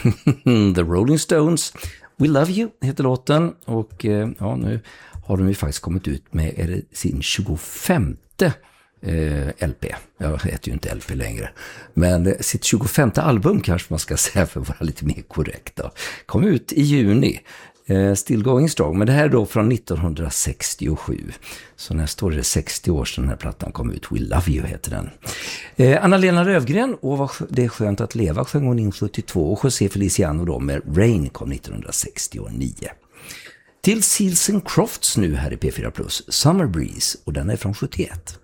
The Rolling Stones, We Love You heter låten. Och ja, nu har de ju faktiskt kommit ut med sin 25:e LP. Jag heter ju inte LP längre. Men sitt 25:e album kanske man ska säga för att vara lite mer korrekt då. Kom ut i juni. Still Going Strong. Men det här är då från 1967. Så nästa år är det 60 år sedan den här plattan kom ut. We Love You heter den. Anna-Lena Löfgren, det är skönt att leva, sjöng hon in 72. Och José Feliciano då med Rain kom 1969. Till Seals & Crofts nu här i P4 Plus. Summer Breeze, och den är från 71.